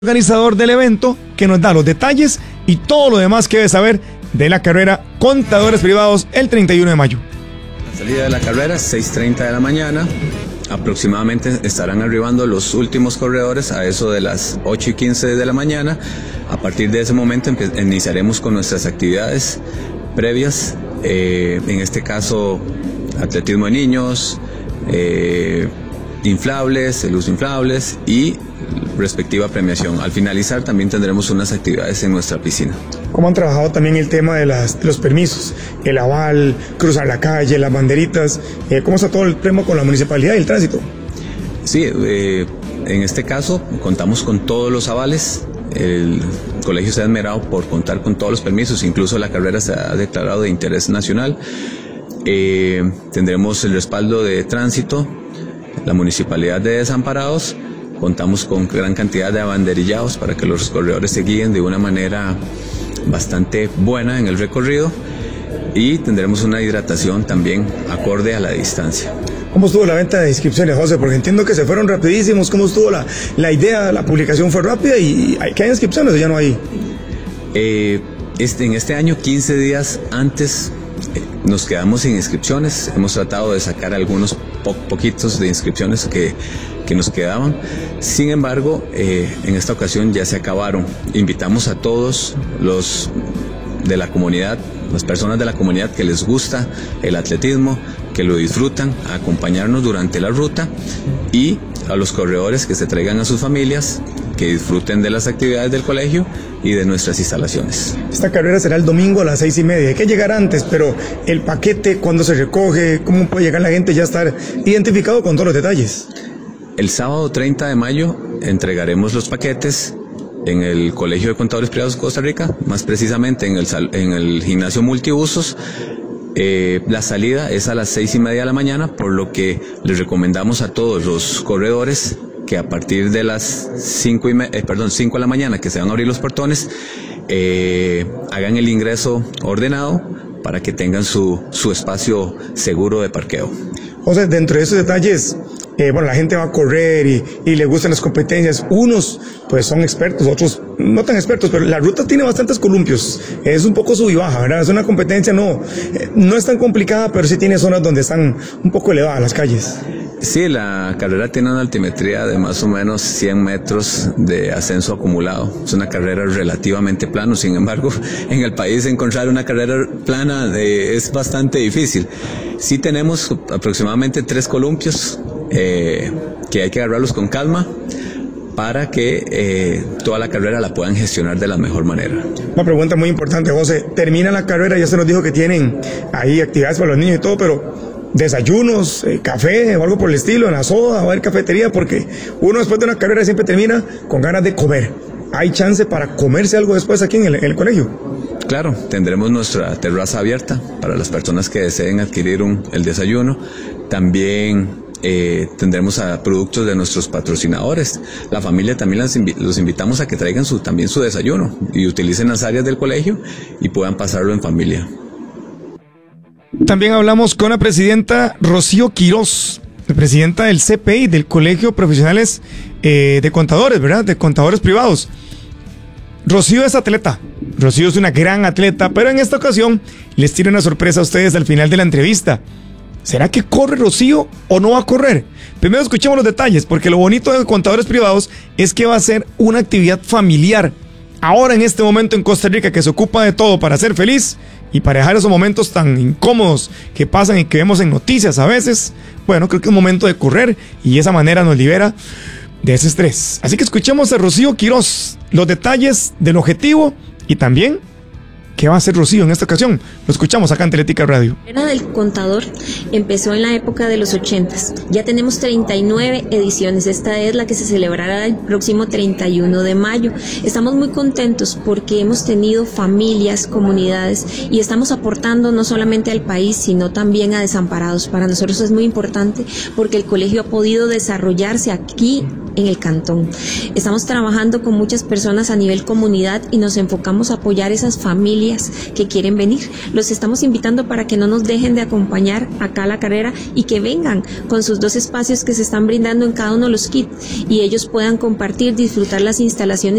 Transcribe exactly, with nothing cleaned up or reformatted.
Organizador del evento, que nos da los detalles y todo lo demás que debe saber de la carrera Contadores Privados el treinta y uno de mayo. La salida de la carrera es seis treinta de la mañana. Aproximadamente estarán arribando los últimos corredores a eso de las ocho y quince de la mañana. A partir de ese momento iniciaremos con nuestras actividades previas, eh, en este caso atletismo de niños, eh, inflables, el uso de inflables y respectiva premiación. Al finalizar también tendremos unas actividades en nuestra piscina. ¿Cómo han trabajado también el tema de, las, de los permisos? El aval, cruzar la calle, las banderitas. Eh, ¿Cómo está todo el tema con la municipalidad y el tránsito? Sí, eh, en este caso contamos con todos los avales. El colegio se ha esmerado por contar con todos los permisos, incluso la carrera se ha declarado de interés nacional. Eh, tendremos el respaldo de tránsito, la municipalidad de Desamparados. Contamos con gran cantidad de abanderillados para que los corredores se guíen de una manera bastante buena en el recorrido, y tendremos una hidratación también acorde a la distancia. ¿Cómo estuvo la venta de inscripciones, José? Porque entiendo que se fueron rapidísimos. ¿Cómo estuvo la, la idea? La publicación fue rápida y ¿qué hay inscripciones o ya no hay? Eh, este, en este año, quince días antes, eh, nos quedamos sin inscripciones. Hemos tratado de sacar algunos po poquitos de inscripciones que, que nos quedaban. Sin embargo, eh, en esta ocasión ya se acabaron. Invitamos a todos los de la comunidad, las personas de la comunidad que les gusta el atletismo, que lo disfrutan, a acompañarnos durante la ruta, y a los corredores que se traigan a sus familias, que disfruten de las actividades del colegio y de nuestras instalaciones. Esta carrera será el domingo a las seis y media. Hay que llegar antes, pero el paquete, cuándo se recoge, cómo puede llegar la gente, ya estar identificado con todos los detalles. El sábado treinta de mayo entregaremos los paquetes en el Colegio de Contadores Privados de Costa Rica, más precisamente en el, en el gimnasio multiusos. Eh, la salida es a las seis y media de la mañana, por lo que les recomendamos a todos los corredores que a partir de las cinco y me, eh, perdón, cinco de la mañana, que se van a abrir los portones, eh, hagan el ingreso ordenado para que tengan su, su espacio seguro de parqueo. José, dentro de esos detalles, eh, bueno, la gente va a correr y, y le gustan las competencias. Unos pues son expertos, otros no tan expertos, pero la ruta tiene bastantes columpios. Es un poco sub y baja, ¿verdad? Es una competencia, no, eh, no es tan complicada, pero sí tiene zonas donde están un poco elevadas las calles. Sí, la carrera tiene una altimetría de más o menos cien metros de ascenso acumulado. Es una carrera relativamente plana. Sin embargo, en el país encontrar una carrera plana eh, es bastante difícil. Sí tenemos aproximadamente tres columpios eh, que hay que agarrarlos con calma para que eh, toda la carrera la puedan gestionar de la mejor manera. Una pregunta muy importante, José. Termina la carrera, ya se nos dijo que tienen ahí actividades para los niños y todo, pero desayunos, eh, café o algo por el estilo, en la soda, va a haber cafetería, porque uno después de una carrera siempre termina con ganas de comer. ¿Hay chance para comerse algo después aquí en el, en el colegio? Claro, tendremos nuestra terraza abierta para las personas que deseen adquirir un, el desayuno. También eh, tendremos a productos de nuestros patrocinadores. La familia también las invi los invitamos a que traigan su, también su desayuno y utilicen las áreas del colegio y puedan pasarlo en familia. También hablamos con la presidenta Rocío Quiroz, presidenta del C P I, del Colegio Profesionales eh, de Contadores, ¿verdad? De Contadores Privados. Rocío es atleta, Rocío es una gran atleta, pero en esta ocasión les tiro una sorpresa a ustedes al final de la entrevista. ¿Será que corre Rocío o no va a correr? Primero escuchemos los detalles, porque lo bonito de Contadores Privados es que va a ser una actividad familiar. Ahora, en este momento en Costa Rica, que se ocupa de todo para ser feliz y para dejar esos momentos tan incómodos que pasan y que vemos en noticias a veces, bueno, creo que es un momento de correr y de esa manera nos libera de ese estrés. Así que escuchemos a Rocío Quiroz, los detalles del objetivo y también ¿qué va a hacer Rocío en esta ocasión? Lo escuchamos acá en Teletica Radio. La carrera del contador empezó en la época de los ochentas. Ya tenemos treinta y nueve ediciones. Esta es la que se celebrará el próximo treinta y uno de mayo. Estamos muy contentos porque hemos tenido familias, comunidades y estamos aportando no solamente al país, sino también a Desamparados. Para nosotros es muy importante porque el colegio ha podido desarrollarse aquí en el cantón. Estamos trabajando con muchas personas a nivel comunidad y nos enfocamos a apoyar esas familias que quieren venir. Los estamos invitando para que no nos dejen de acompañar acá a la carrera y que vengan con sus dos espacios que se están brindando en cada uno de los kits y ellos puedan compartir, disfrutar las instalaciones